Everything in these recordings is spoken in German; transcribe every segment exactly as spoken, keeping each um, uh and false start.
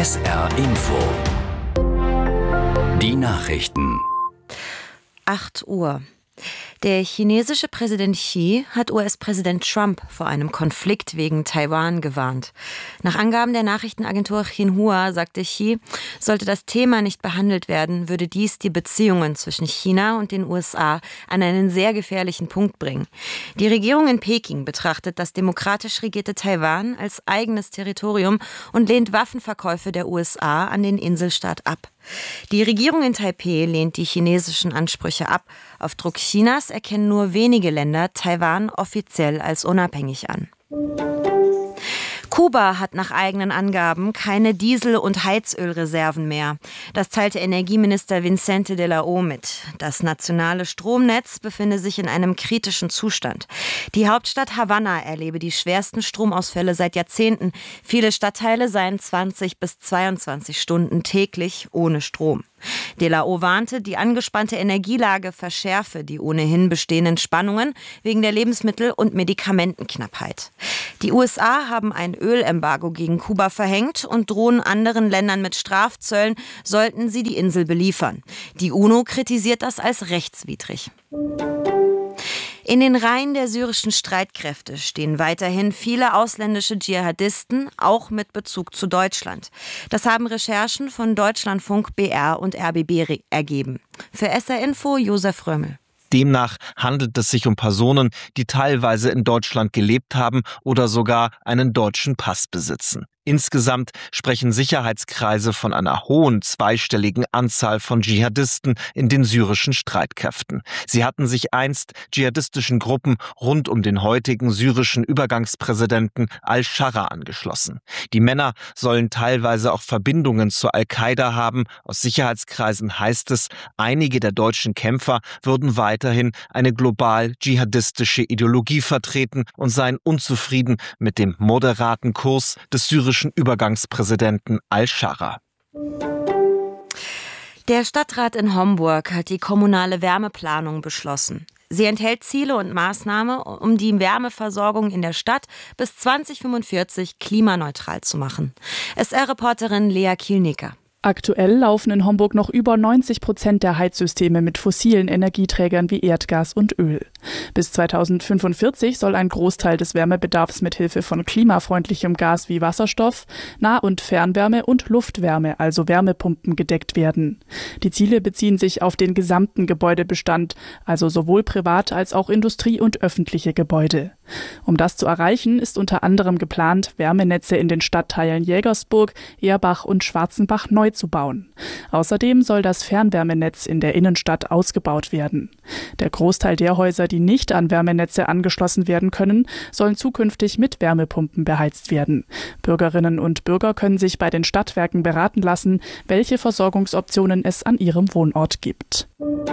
S R Info. Die Nachrichten. acht Uhr. Der chinesische Präsident Xi hat U S-Präsident Trump vor einem Konflikt wegen Taiwan gewarnt. Nach Angaben der Nachrichtenagentur Xinhua sagte Xi, sollte das Thema nicht behandelt werden, würde dies die Beziehungen zwischen China und den U S A an einen sehr gefährlichen Punkt bringen. Die Regierung in Peking betrachtet das demokratisch regierte Taiwan als eigenes Territorium und lehnt Waffenverkäufe der U S A an den Inselstaat ab. Die Regierung in Taipeh lehnt die chinesischen Ansprüche ab. Auf Druck Chinas erkennen nur wenige Länder Taiwan offiziell als unabhängig an. Kuba hat nach eigenen Angaben keine Diesel- und Heizölreserven mehr. Das teilte Energieminister Vicente de la O mit. Das nationale Stromnetz befinde sich in einem kritischen Zustand. Die Hauptstadt Havanna erlebe die schwersten Stromausfälle seit Jahrzehnten. Viele Stadtteile seien zwanzig bis zweiundzwanzig Stunden täglich ohne Strom. De la O warnte, die angespannte Energielage verschärfe die ohnehin bestehenden Spannungen wegen der Lebensmittel- und Medikamentenknappheit. Die U S A haben ein Ölembargo gegen Kuba verhängt und drohen anderen Ländern mit Strafzöllen, sollten sie die Insel beliefern. Die UNO kritisiert das als rechtswidrig. In den Reihen der syrischen Streitkräfte stehen weiterhin viele ausländische Dschihadisten, auch mit Bezug zu Deutschland. Das haben Recherchen von Deutschlandfunk, B R und R B B ergeben. Für S R Info Josef Römmel. Demnach handelt es sich um Personen, die teilweise in Deutschland gelebt haben oder sogar einen deutschen Pass besitzen. Insgesamt sprechen Sicherheitskreise von einer hohen zweistelligen Anzahl von Dschihadisten in den syrischen Streitkräften. Sie hatten sich einst dschihadistischen Gruppen rund um den heutigen syrischen Übergangspräsidenten al-Sharra angeschlossen. Die Männer sollen teilweise auch Verbindungen zur Al-Qaida haben. Aus Sicherheitskreisen heißt es, einige der deutschen Kämpfer würden weiterhin eine global dschihadistische Ideologie vertreten und seien unzufrieden mit dem moderaten Kurs des syrischen Übergangspräsidenten al-Sharra. Der Stadtrat in Homburg hat die kommunale Wärmeplanung beschlossen. Sie enthält Ziele und Maßnahmen, um die Wärmeversorgung in der Stadt bis zwanzig fünfundvierzig klimaneutral zu machen. S R-Reporterin Lea Kielnicker. Aktuell laufen in Homburg noch über neunzig Prozent der Heizsysteme mit fossilen Energieträgern wie Erdgas und Öl. Bis zweitausendfünfundvierzig soll ein Großteil des Wärmebedarfs mit Hilfe von klimafreundlichem Gas wie Wasserstoff, Nah- und Fernwärme und Luftwärme, also Wärmepumpen, gedeckt werden. Die Ziele beziehen sich auf den gesamten Gebäudebestand, also sowohl privat als auch Industrie- und öffentliche Gebäude. Um das zu erreichen, ist unter anderem geplant, Wärmenetze in den Stadtteilen Jägersburg, Erbach und Schwarzenbach neu zu bauen. Außerdem soll das Fernwärmenetz in der Innenstadt ausgebaut werden. Der Großteil der Häuser, die nicht an Wärmenetze angeschlossen werden können, sollen zukünftig mit Wärmepumpen beheizt werden. Bürgerinnen und Bürger können sich bei den Stadtwerken beraten lassen, welche Versorgungsoptionen es an ihrem Wohnort gibt.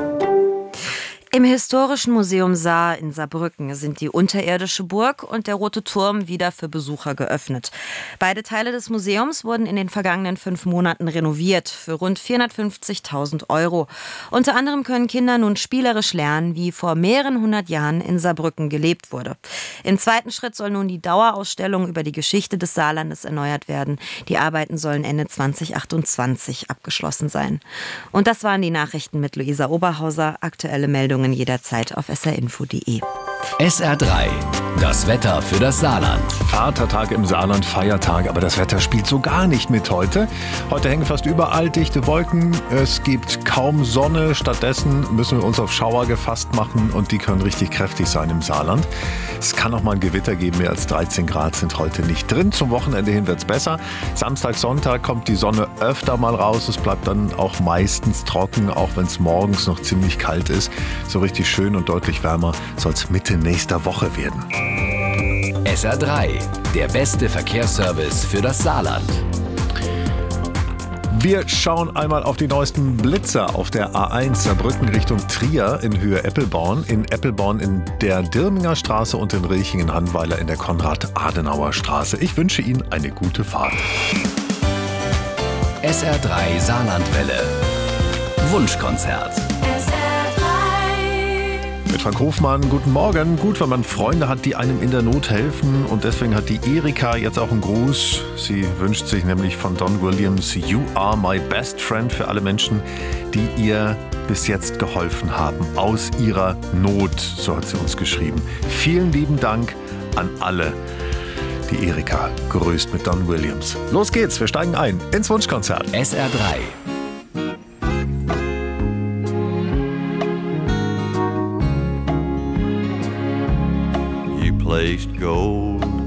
Im Historischen Museum Saar in Saarbrücken sind die unterirdische Burg und der Rote Turm wieder für Besucher geöffnet. Beide Teile des Museums wurden in den vergangenen fünf Monaten renoviert für rund vierhundertfünfzigtausend Euro. Unter anderem können Kinder nun spielerisch lernen, wie vor mehreren hundert Jahren in Saarbrücken gelebt wurde. Im zweiten Schritt soll nun die Dauerausstellung über die Geschichte des Saarlandes erneuert werden. Die Arbeiten sollen Ende zweitausendachtundzwanzig abgeschlossen sein. Und das waren die Nachrichten mit Luisa Oberhauser. Aktuelle Meldungen jederzeit auf s r info punkt d e. S R drei. Das Wetter für das Saarland. Vatertag im Saarland, Feiertag, aber das Wetter spielt so gar nicht mit heute. Heute hängen fast überall dichte Wolken, es gibt kaum Sonne. Stattdessen müssen wir uns auf Schauer gefasst machen und die können richtig kräftig sein im Saarland. Es kann auch mal ein Gewitter geben, mehr als dreizehn Grad sind heute nicht drin. Zum Wochenende hin wird es besser. Samstag, Sonntag kommt die Sonne öfter mal raus. Es bleibt dann auch meistens trocken, auch wenn es morgens noch ziemlich kalt ist. So richtig schön und deutlich wärmer soll es Mitte nächster Woche werden. S R drei, der beste Verkehrsservice für das Saarland. Wir schauen einmal auf die neuesten Blitzer auf der A eins Saarbrücken Richtung Trier in Höhe Eppelborn, in Eppelborn in der Dirminger Straße und in Rilchingen-Hannweiler in der Konrad-Adenauer-Straße. Ich wünsche Ihnen eine gute Fahrt. S R drei Saarlandwelle. Wunschkonzert. S R drei Mit Frank Hofmann, guten Morgen. Gut, wenn man Freunde hat, die einem in der Not helfen. Und deswegen hat die Erika jetzt auch einen Gruß. Sie wünscht sich nämlich von Don Williams You are my best friend für alle Menschen, die ihr bis jetzt geholfen haben aus ihrer Not. So hat sie uns geschrieben. Vielen lieben Dank an alle. Die Erika grüßt mit Don Williams. Los geht's, wir steigen ein ins Wunschkonzert. S R drei. Placed gold